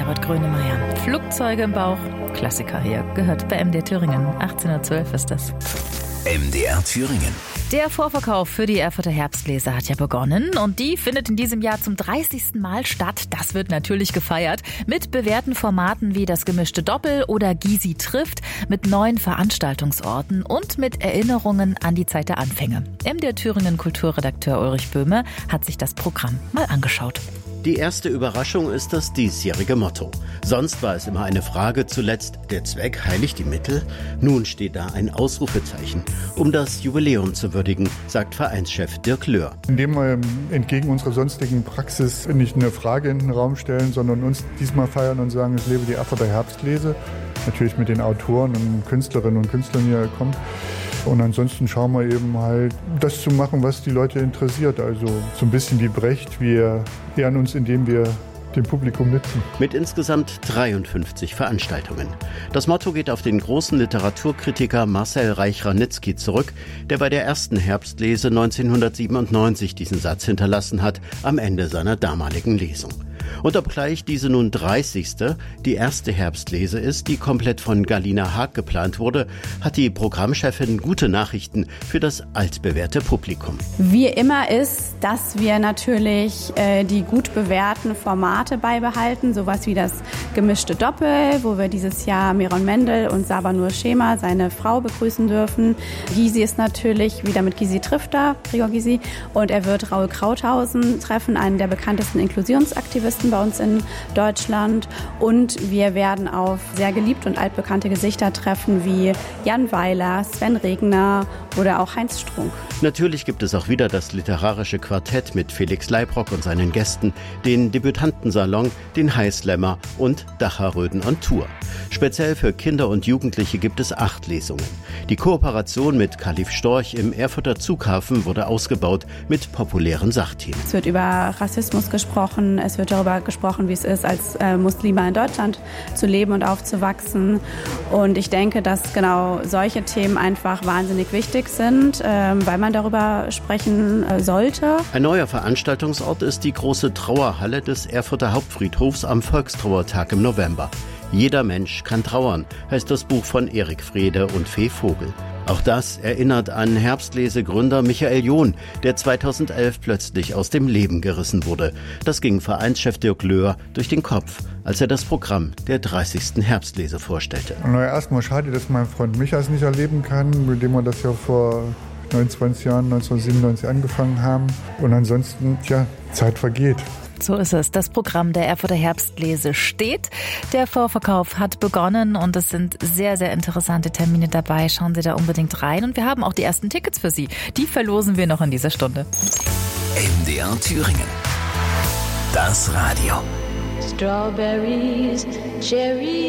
Herbert Grönemeyer. Flugzeuge im Bauch, Klassiker hier, gehört bei MDR Thüringen. 18:12 ist das. MDR Thüringen. Der Vorverkauf für die Erfurter Herbstlese hat ja begonnen und die findet in diesem Jahr zum 30. Mal statt. Das wird natürlich gefeiert mit bewährten Formaten wie das gemischte Doppel oder Gysi trifft, mit neuen Veranstaltungsorten und mit Erinnerungen an die Zeit der Anfänge. MDR Thüringen Kulturredakteur Ulrich Böhme hat sich das Programm mal angeschaut. Die erste Überraschung ist das diesjährige Motto. Sonst war es immer eine Frage, zuletzt der Zweck heiligt die Mittel. Nun steht da ein Ausrufezeichen, um das Jubiläum zu würdigen, sagt Vereinschef Dirk Löhr. Indem wir entgegen unserer sonstigen Praxis nicht eine Frage in den Raum stellen, sondern uns diesmal feiern und sagen, es lebe die Erfurter Herbstlese. Natürlich mit den Autoren und Künstlerinnen und Künstlern, die hier kommen. Und ansonsten schauen wir eben halt, das zu machen, was die Leute interessiert. Also so ein bisschen wie Brecht. Wir ehren uns, indem wir dem Publikum nützen. Mit insgesamt 53 Veranstaltungen. Das Motto geht auf den großen Literaturkritiker Marcel Reich-Ranitzky zurück, der bei der ersten Herbstlese 1997 diesen Satz hinterlassen hat, am Ende seiner damaligen Lesung. Und obgleich diese nun 30. die erste Herbstlese ist, die komplett von Galina Haag geplant wurde, hat die Programmchefin gute Nachrichten für das altbewährte Publikum. Wie immer ist, dass wir natürlich die gut bewährten Formate beibehalten, sowas wie das gemischte Doppel, wo wir dieses Jahr Miron Mendel und Sabanur Schema, seine Frau, begrüßen dürfen. Gysi ist natürlich wieder mit Gysi trifft da, Gregor Gysi, und er wird Raul Krauthausen treffen, einen der bekanntesten Inklusionsaktivisten bei uns in Deutschland. Und wir werden auf sehr geliebte und altbekannte Gesichter treffen wie Jan Weiler, Sven Regner oder auch Heinz Strunk. Natürlich gibt es auch wieder das literarische Quartett mit Felix Leibrock und seinen Gästen, den Debütantensalon, den Highslammer und Dacharöden on Tour. Speziell für Kinder und Jugendliche gibt es 8 Lesungen. Die Kooperation mit Khalif Storch im Erfurter Zughafen wurde ausgebaut mit populären Sachthemen. Es wird über Rassismus gesprochen, es wird darüber gesprochen, wie es ist, als Muslima in Deutschland zu leben und aufzuwachsen. Und ich denke, dass genau solche Themen einfach wahnsinnig wichtig sind, weil man darüber sprechen sollte. Ein neuer Veranstaltungsort ist die große Trauerhalle des Erfurter Hauptfriedhofs am Volkstrauertag im November. Jeder Mensch kann trauern, heißt das Buch von Erik Frede und Fee Vogel. Auch das erinnert an Herbstlese-Gründer Michael John, der 2011 plötzlich aus dem Leben gerissen wurde. Das ging Vereinschef Dirk Löhr durch den Kopf, als er das Programm der 30. Herbstlese vorstellte. Erstmal schade, dass mein Freund Micha es nicht erleben kann, mit dem wir das ja vor 29 Jahren, 1997 angefangen haben. Und ansonsten, Zeit vergeht. So ist es. Das Programm der Erfurter Herbstlese steht. Der Vorverkauf hat begonnen und es sind sehr, sehr interessante Termine dabei. Schauen Sie da unbedingt rein. Und wir haben auch die ersten Tickets für Sie. Die verlosen wir noch in dieser Stunde. MDR Thüringen. Das Radio. Strawberries, Cherries.